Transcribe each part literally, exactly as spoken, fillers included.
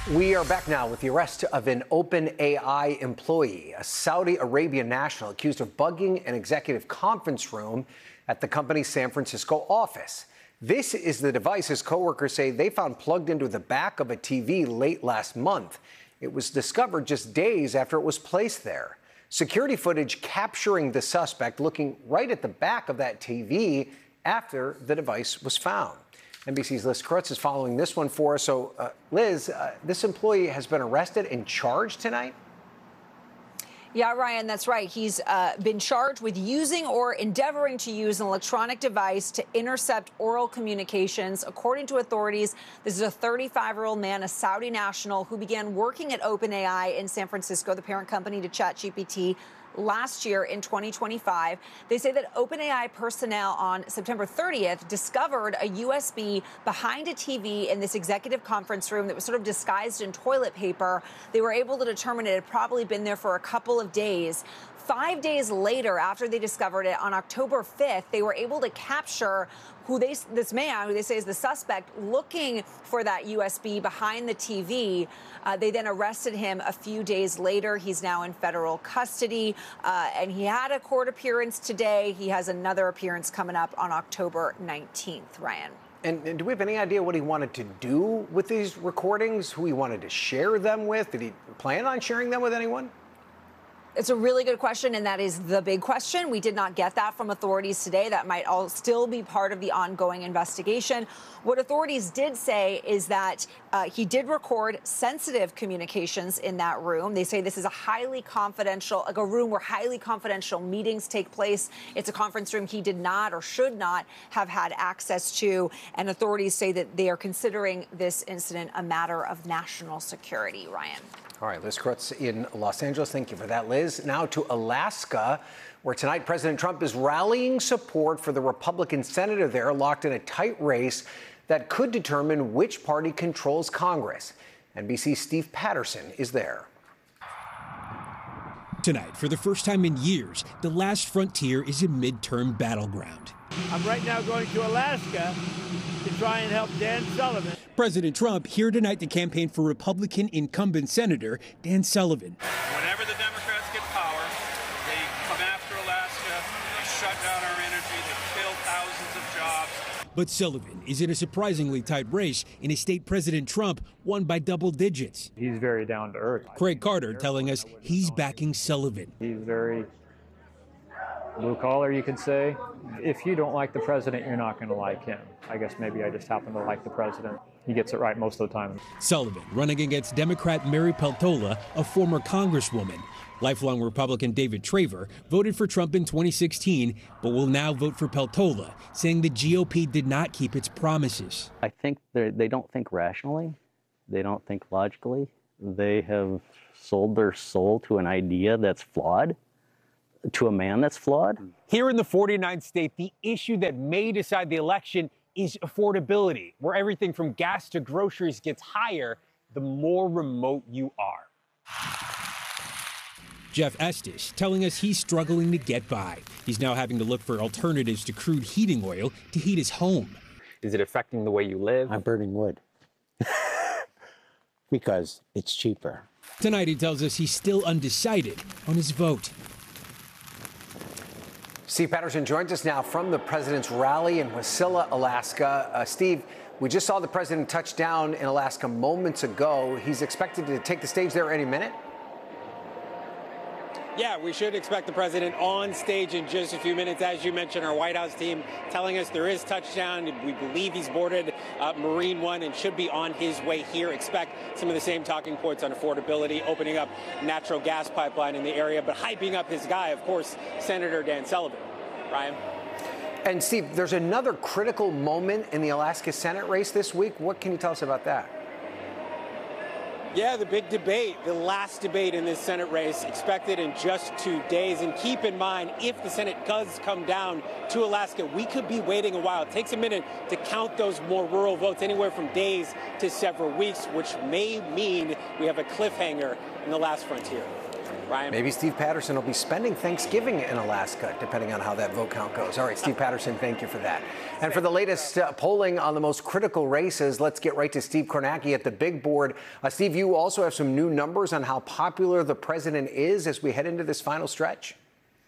We are back now with the arrest of an OpenAI employee, a Saudi Arabian national accused of bugging an executive conference room at the company's San Francisco office. This is the device his coworkers say they found plugged into the back of a T V late last month. It was discovered just days after it was placed there. Security footage capturing the suspect looking right at the back of that T V after the device was found. N B C's Liz Krutz is following this one for us. So, uh, Liz, uh, this employee has been arrested and charged tonight? Yeah, Ryan, that's right. He's uh, been charged with using or endeavoring to use an electronic device to intercept oral communications. According to authorities, this is a thirty-five-year-old man, a Saudi national, who began working at OpenAI in San Francisco, the parent company to ChatGPT, last year in twenty twenty-five. They say that OpenAI personnel on September thirtieth discovered a U S B behind a T V in this executive conference room that was sort of disguised in toilet paper. They were able to determine it had probably been there for a couple of days. Five days later, after they discovered it, on October fifth, they were able to capture who they, this man, who they say is the suspect, looking for that U S B behind the T V. Uh, they then arrested him a few days later. He's now in federal custody, uh, and he had a court appearance today. He has another appearance coming up on October nineteenth, Ryan. And, and do we have any idea what he wanted to do with these recordings, who he wanted to share them with? Did he plan on sharing them with anyone? It's a really good question, and that is the big question. We did not get that from authorities today. That might all still be part of the ongoing investigation. What authorities did say is that uh, he did record sensitive communications in that room. They say this is a highly confidential, like a room where highly confidential meetings take place. It's a conference room he did not or should not have had access to. And authorities say that they are considering this incident a matter of national security. Ryan. All right, Liz Krutz in Los Angeles. Thank you for that, Liz. Now to Alaska, where tonight President Trump is rallying support for the Republican senator there, locked in a tight race that could determine which party controls Congress. N B C's Steve Patterson is there. Tonight, for the first time in years, the last frontier is a midterm battleground. I'm right now going to Alaska to try and help Dan Sullivan. President Trump here tonight to campaign for Republican incumbent Senator Dan Sullivan. Whenever the Democrats get power, they come after Alaska, they shut down our energy, they kill thousands of jobs. But Sullivan is in a surprisingly tight race in a state President Trump won by double digits. He's very down to earth. Craig Carter telling us he's backing Sullivan. He's very blue collar, you could say. If you don't like the president, you're not going to like him. I guess maybe I just happen to like the president. He gets it right most of the time. Sullivan running against Democrat Mary Peltola, a former congresswoman. Lifelong Republican David Traver voted for Trump in twenty sixteen, but will now vote for Peltola, saying the G O P did not keep its promises. I think they don't think rationally. They don't think logically. They have sold their soul to an idea that's flawed, to a man that's flawed. Here in the forty-ninth state, the issue that may decide the election is affordability, where everything from gas to groceries gets higher the more remote you are. Jeff Estes telling us he's struggling to get by. He's now having to look for alternatives to crude heating oil to heat his home. Is it affecting the way you live? I'm burning wood because it's cheaper. Tonight he tells us he's still undecided on his vote. Steve Patterson joins us now from the president's rally in Wasilla, Alaska. Uh, Steve, we just saw the president touch down in Alaska moments ago. He's expected to take the stage there any minute. Yeah, we should expect the president on stage in just a few minutes. As you mentioned, our White House team telling us there is touchdown. We believe he's boarded uh, Marine One and should be on his way here. Expect some of the same talking points on affordability, opening up natural gas pipeline in the area, but hyping up his guy, of course, Senator Dan Sullivan. Ryan? And Steve, there's another critical moment in the Alaska Senate race this week. What can you tell us about that? Yeah, the big debate, the last debate in this Senate race, expected in just two days. And keep in mind, if the Senate does come down to Alaska, we could be waiting a while. It takes a minute to count those more rural votes, anywhere from days to several weeks, which may mean we have a cliffhanger in the last frontier. Ryan? Maybe Steve Patterson will be spending Thanksgiving in Alaska, depending on how that vote count goes. All right, Steve Patterson, thank you for that. And for the latest uh, polling on the most critical races, let's get right to Steve Kornacki at the big board. Uh, Steve, you also have some new numbers on how popular the president is as we head into this final stretch.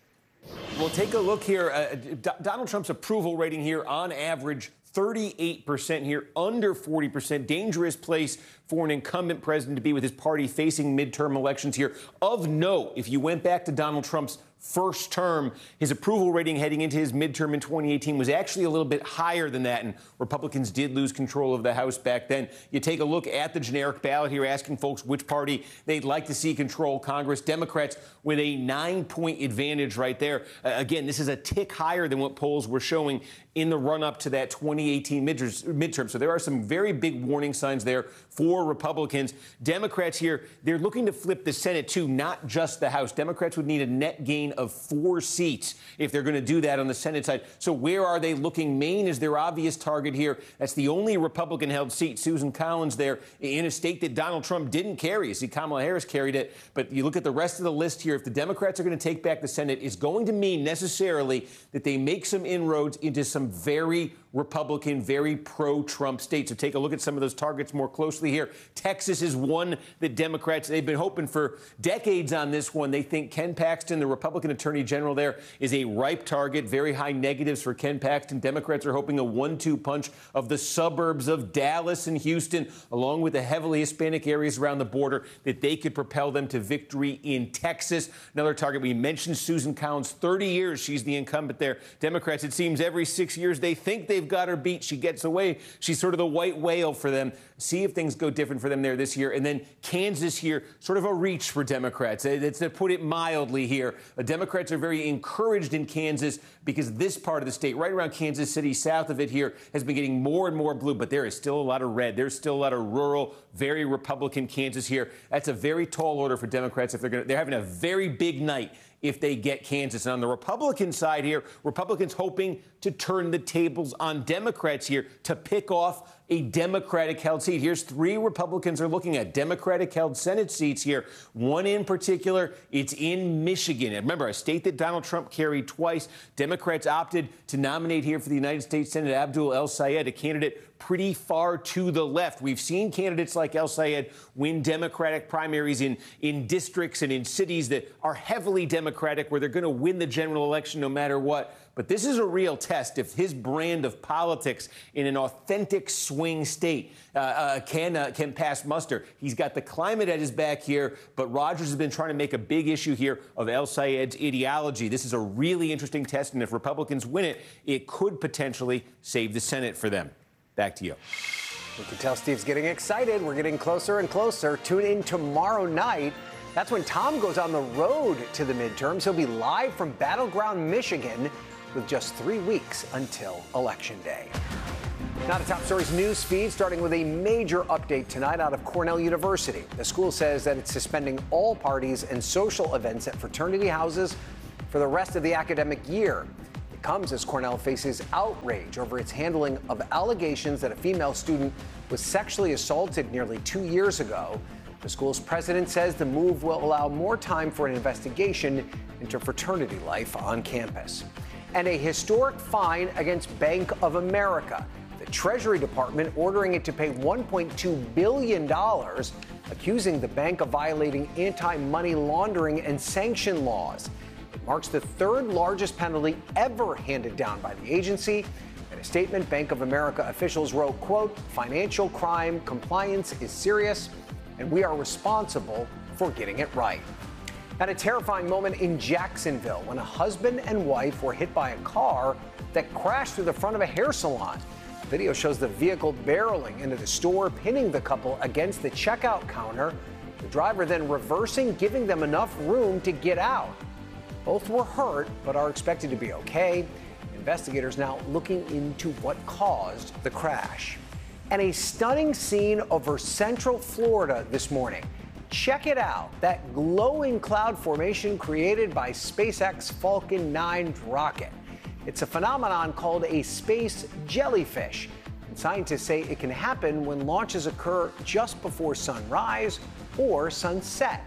Well, take a look here. Uh, D- Donald Trump's approval rating here on average thirty-eight percent here, under forty percent. Dangerous place for an incumbent president to be with his party facing midterm elections here. Of note, if you went back to Donald Trump's first term, his approval rating heading into his midterm in twenty eighteen was actually a little bit higher than that, and Republicans did lose control of the House back then. You take a look at the generic ballot here, asking folks which party they'd like to see control Congress. Democrats with a nine-point advantage right there. Uh, again, this is a tick higher than what polls were showing in the run-up to that twenty eighteen midterm. So there are some very big warning signs there for Republicans. Democrats here, they're looking to flip the Senate too, not just the House. Democrats would need a net gain of four seats if they're going to do that on the Senate side. So where are they looking? Maine is their obvious target here. That's the only Republican-held seat. Susan Collins there in a state that Donald Trump didn't carry. You see, Kamala Harris carried it. But you look at the rest of the list here. If the Democrats are going to take back the Senate, it's going to mean necessarily that they make some inroads into some very Republican, very pro-Trump states. So take a look at some of those targets more closely here. Texas is one that Democrats, they've been hoping for decades on this one. They think Ken Paxton, the Republican attorney general there, is a ripe target. Very high negatives for Ken Paxton. Democrats are hoping a one two punch of the suburbs of Dallas and Houston, along with the heavily Hispanic areas around the border, that they could propel them to victory in Texas. Another target, we mentioned Susan Collins, thirty years she's the incumbent there. Democrats, it seems every six years they think they've got her beat. She gets away. She's sort of the white whale for them. See if things go different for them there this year. And then Kansas here, sort of a reach for Democrats. It's to put it mildly here. The Democrats are very encouraged in Kansas because this part of the state, right around Kansas City, south of it here, has been getting more and more blue. But there is still a lot of red. There's still a lot of rural, very Republican Kansas here. That's a very tall order for Democrats if they're going to, they're having a very big night if they get Kansas. And on the Republican side here, Republicans hoping to turn the tables on Democrats here to pick off a Democratic-held seat. Here's three Republicans are looking at Democratic-held Senate seats here. One in particular, it's in Michigan. And remember, a state that Donald Trump carried twice. Democrats opted to nominate here for the United States Senate Abdul El-Sayed, a candidate pretty far to the left. We've seen candidates like El-Sayed win Democratic primaries in, in districts and in cities that are heavily Democratic, where they're going to win the general election no matter what. But this is a real test if his brand of politics in an authentic swing state uh, uh, can uh, can pass muster. He's got the climate at his back here, but Rogers has been trying to make a big issue here of El-Sayed's ideology. This is a really interesting test, and if Republicans win it, it could potentially save the Senate for them. Back to you. You can tell Steve's getting excited. We're getting closer and closer. Tune in tomorrow night. That's when Tom goes on the road to the midterms. He'll be live from Battleground, Michigan, with just three weeks until Election Day. Now to Top Stories news feed, starting with a major update tonight out of Cornell University. The school says that it's suspending all parties and social events at fraternity houses for the rest of the academic year. It comes as Cornell faces outrage over its handling of allegations that a female student was sexually assaulted nearly two years ago. The school's president says the move will allow more time for an investigation into fraternity life on campus. And a historic fine against Bank of America. The Treasury Department ordering it to pay one point two billion dollars, accusing the bank of violating anti-money laundering and sanction laws. It marks the third largest penalty ever handed down by the agency. In a statement, Bank of America officials wrote, quote, "Financial crime compliance is serious, and we are responsible for getting it right." At a terrifying moment in Jacksonville when a husband and wife were hit by a car that crashed through the front of a hair salon. The video shows the vehicle barreling into the store, pinning the couple against the checkout counter. The driver then reversing, giving them enough room to get out. Both were hurt, but are expected to be okay. Investigators now looking into what caused the crash. And a stunning scene over Central Florida this morning. Check it out, that glowing cloud formation created by SpaceX Falcon nine rocket. It's a phenomenon called a space jellyfish. And scientists say it can happen when launches occur just before sunrise or sunset.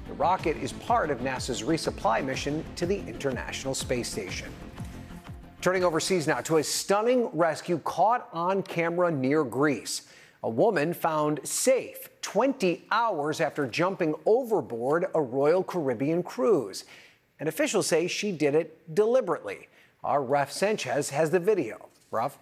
The rocket is part of NASA's resupply mission to the International Space Station. Turning overseas now to a stunning rescue caught on camera near Greece. A woman found safe twenty hours after jumping overboard a Royal Caribbean cruise. And officials say she did it deliberately. Our Raf Sanchez has the video. Raf?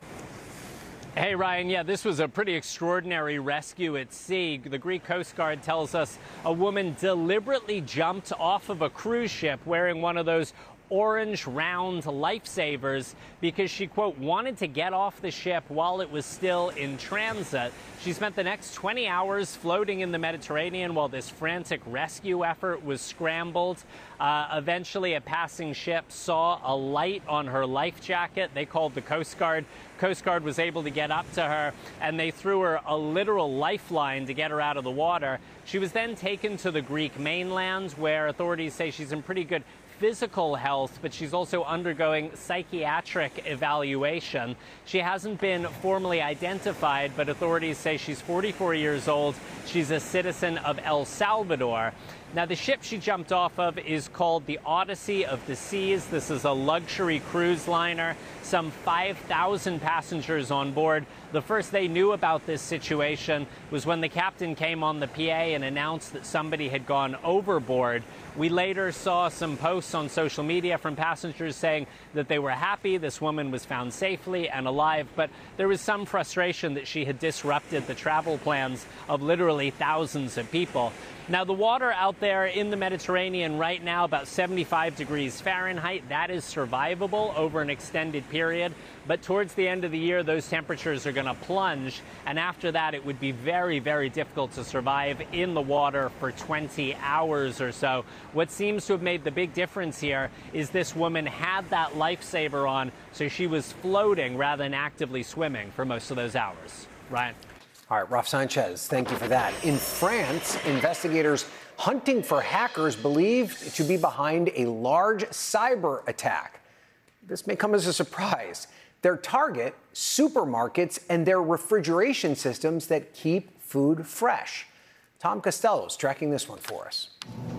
Hey, Ryan. Yeah, this was a pretty extraordinary rescue at sea. The Greek Coast Guard tells us a woman deliberately jumped off of a cruise ship wearing one of those orange round lifesavers because she, quote, wanted to get off the ship while it was still in transit. She spent the next twenty hours floating in the Mediterranean while this frantic rescue effort was scrambled. Uh, eventually, a passing ship saw a light on her life jacket. They called the Coast Guard. Coast Guard was able to get up to her, and they threw her a literal lifeline to get her out of the water. She was then taken to the Greek mainland, where authorities say she's in pretty good physical health, but she's also undergoing psychiatric evaluation. She hasn't been formally identified, but authorities say she's forty-four years old. She's a citizen of El Salvador. Now, the ship she jumped off of is called the Odyssey of the Seas. This is a luxury cruise liner, some five thousand passengers on board. The first they knew about this situation was when the captain came on the P A and announced that somebody had gone overboard. We later saw some posts on social media from passengers saying that they were happy this woman was found safely and alive, but there was some frustration that she had disrupted the travel plans of literally thousands of people. Now, the water out there in the Mediterranean right now, about seventy-five degrees Fahrenheit, that is survivable over an extended period. But towards the end of the year, those temperatures are going to plunge. And after that, it would be very, very difficult to survive in the water for twenty hours or so. What seems to have made the big difference here is this woman had that lifesaver on, so she was floating rather than actively swimming for most of those hours. Ryan? All right, Raf Sanchez, thank you for that. In France, investigators hunting for hackers believed to be behind a large cyber attack. This may come as a surprise. Their target, supermarkets and their refrigeration systems that keep food fresh. Tom Costello is tracking this one for us.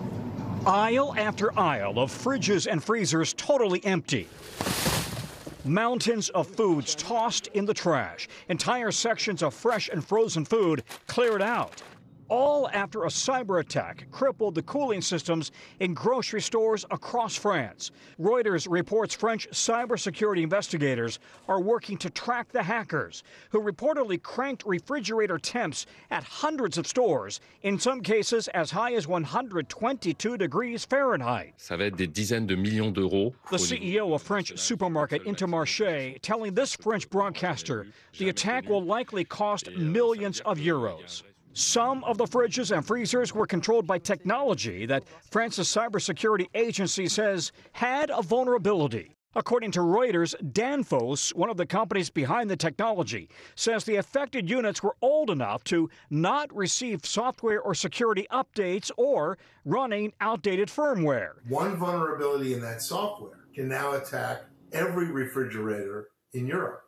Aisle after aisle of fridges and freezers totally empty. Mountains of foods tossed in the trash. Entire sections of fresh and frozen food cleared out. All after a cyber attack crippled the cooling systems in grocery stores across France. Reuters reports French cybersecurity investigators are working to track the hackers, who reportedly cranked refrigerator temps at hundreds of stores, in some cases as high as one hundred twenty-two degrees Fahrenheit. Ça va être des dizaines de millions d'euros. The C E O of French supermarket Intermarché telling this French broadcaster the attack will likely cost millions of euros. Some of the fridges and freezers were controlled by technology that France's cybersecurity agency says had a vulnerability. According to Reuters, Danfoss, one of the companies behind the technology, says the affected units were old enough to not receive software or security updates or running outdated firmware. One vulnerability in that software can now attack every refrigerator in Europe.